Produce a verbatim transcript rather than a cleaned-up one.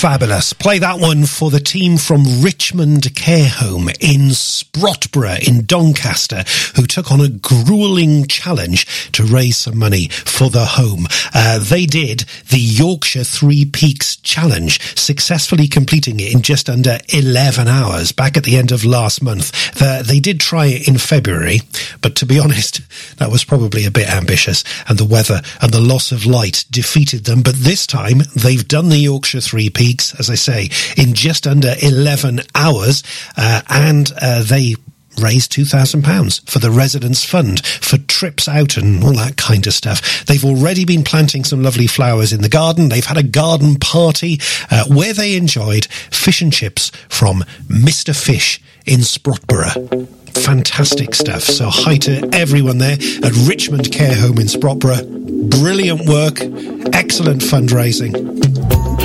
Fabulous. Play that one for the team from Richmond Care Home in Sprotborough in Doncaster, who took on a gruelling challenge to raise some money for the home. Uh, they did the Yorkshire Three Peaks Challenge, successfully completing it in just under eleven hours back at the end of last month. The, they did try it in February, but to be honest, that was probably a bit ambitious, and the weather and the loss of light defeated them. But this time, they've done the Yorkshire Three Peaks, as I say, in just under eleven hours, uh, and uh, they raised two thousand pounds for the Residents' Fund, for trips out and all that kind of stuff. They've already been planting some lovely flowers in the garden. They've had a garden party uh, where they enjoyed fish and chips from Mister Fish in Sprotborough. Fantastic stuff. So hi to everyone there at Richmond Care Home in Sprotborough. Brilliant work, excellent fundraising.